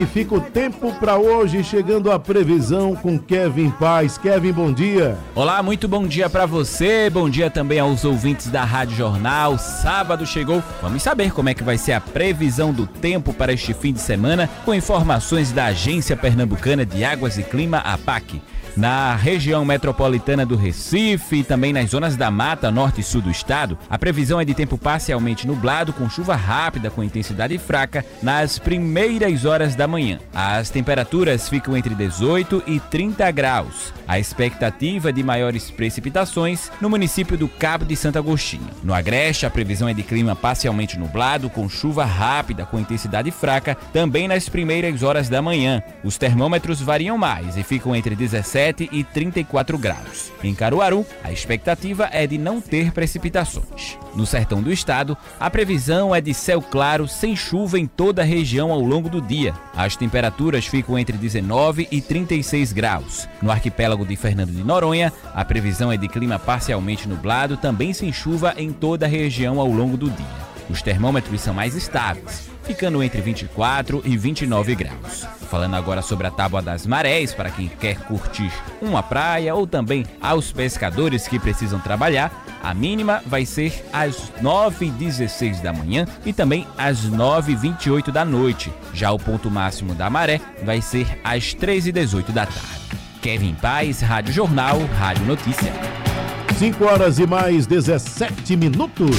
E fica o tempo para hoje, chegando a previsão com Kevin Paz. Kevin, bom dia. Olá, muito bom dia para você, bom dia também aos ouvintes da Rádio Jornal. Sábado chegou, vamos saber como é que vai ser a previsão do tempo para este fim de semana, com informações da Agência Pernambucana de Águas e Clima, APAC. Na região metropolitana do Recife e também nas zonas da Mata Norte e Sul do estado, a previsão é de tempo parcialmente nublado com chuva rápida com intensidade fraca nas primeiras horas da manhã. As temperaturas ficam entre 18 e 30 graus. A expectativa é de maiores precipitações no município do Cabo de Santo Agostinho. No Agreste, a previsão é de clima parcialmente nublado com chuva rápida com intensidade fraca também nas primeiras horas da manhã. Os termômetros variam mais e ficam entre 17 e 34 graus. Em Caruaru, a expectativa é de não ter precipitações. No sertão do estado, a previsão é de céu claro sem chuva em toda a região ao longo do dia. As temperaturas ficam entre 19 e 36 graus. No arquipélago de Fernando de Noronha, a previsão é de clima parcialmente nublado, também sem chuva em toda a região ao longo do dia. Os termômetros são mais estáveis, ficando entre 24 e 29 graus. Falando agora sobre a Tábua das Marés, para quem quer curtir uma praia ou também aos pescadores que precisam trabalhar, a mínima vai ser às 9h16 da manhã e também às 9h28 da noite. Já o ponto máximo da maré vai ser às 13h18 da tarde. Kevin Paz, Rádio Jornal, Rádio Notícia. 5 horas e mais 17 minutos.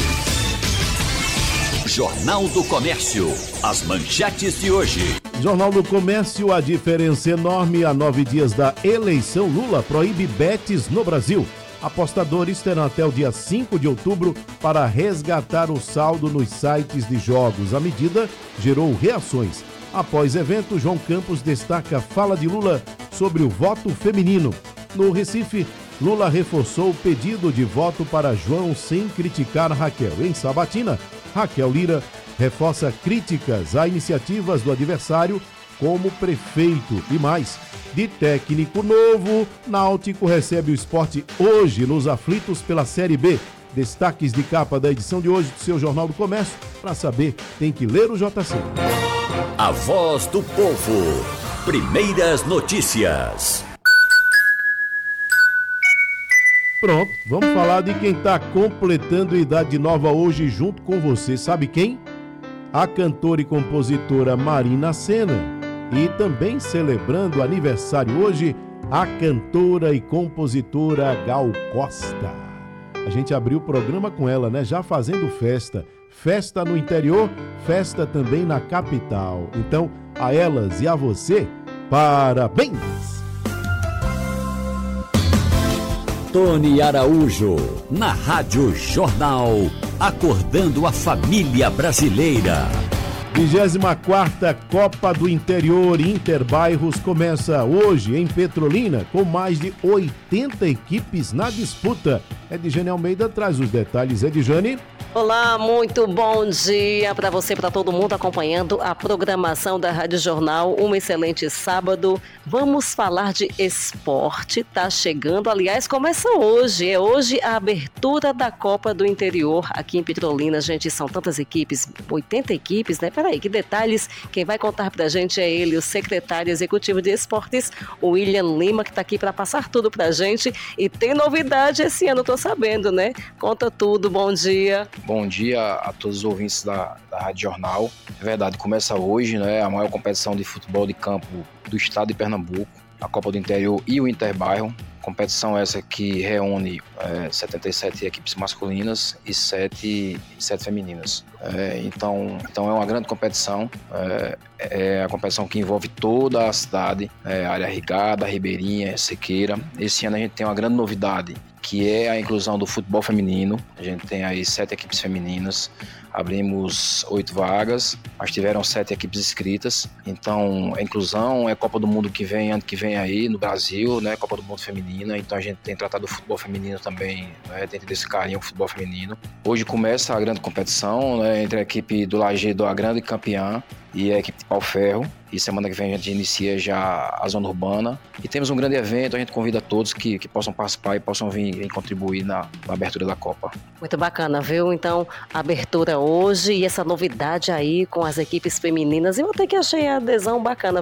Jornal do Comércio. As manchetes de hoje. Jornal do Comércio, a diferença enorme a 9 dias da eleição. Lula proíbe bets no Brasil. Apostadores terão até o dia 5 de outubro para resgatar o saldo nos sites de jogos. A medida gerou reações. Após evento, João Campos destaca a fala de Lula sobre o voto feminino. No Recife, Lula reforçou o pedido de voto para João sem criticar Raquel. Em Sabatina, Raquel Lira reforça críticas a iniciativas do adversário como prefeito e mais. De técnico novo, Náutico recebe o Sport hoje nos aflitos pela Série B. Destaques de capa da edição de hoje do seu Jornal do Comércio. Para saber, tem que ler o JC. A voz do povo. Primeiras notícias. Pronto, vamos falar de quem está completando idade nova hoje junto com você. Sabe quem? A cantora e compositora Marina Sena. E também celebrando aniversário hoje, a cantora e compositora Gal Costa. A gente abriu o programa com ela, né? Já fazendo festa. Festa no interior, festa também na capital. Então, a elas e a você, parabéns! Tony Araújo, na Rádio Jornal, acordando a família brasileira. 24ª Copa do Interior Interbairros começa hoje em Petrolina, com mais de 80 equipes na disputa. Edjane Almeida traz os detalhes. Edjane. Olá, muito bom dia para você, para todo mundo acompanhando a programação da Rádio Jornal. Um excelente sábado. Vamos falar de esporte. Tá chegando, aliás, começa hoje. É hoje a abertura da Copa do Interior aqui em Petrolina. Gente, são tantas equipes, 80 equipes, né? Peraí, que detalhes. Quem vai contar pra gente é ele, o secretário executivo de esportes, o William Lima, que tá aqui para passar tudo pra gente. E tem novidade esse ano, tô sabendo, né? Conta tudo, bom dia. Bom dia a todos os ouvintes da Rádio Jornal. É verdade, começa hoje, né, a maior competição de futebol de campo do estado de Pernambuco, a Copa do Interior e o Interbairro. Competição essa que reúne 77 equipes masculinas e 7 femininas. Então é uma grande competição. É a competição que envolve toda a cidade, área irrigada, ribeirinha, sequeira. Esse ano a gente tem uma grande novidade, que é a inclusão do futebol feminino. A gente tem aí 7 equipes femininas, abrimos 8 vagas, mas tiveram 7 equipes inscritas. Então, a inclusão é Copa do Mundo ano que vem aí no Brasil, né? Copa do Mundo feminina. Então a gente tem tratado o futebol feminino também, né? Dentro desse carinho, o futebol feminino. Hoje começa a grande competição, né? Entre a equipe do Lajeado, a grande campeã, e a equipe de Pau Ferro. E semana que vem a gente inicia já a zona urbana. E temos um grande evento, a gente convida todos que possam participar e possam vir contribuir na abertura da Copa. Muito bacana, viu? Então, a abertura hoje e essa novidade aí com as equipes femininas. Eu até que achei a adesão bacana.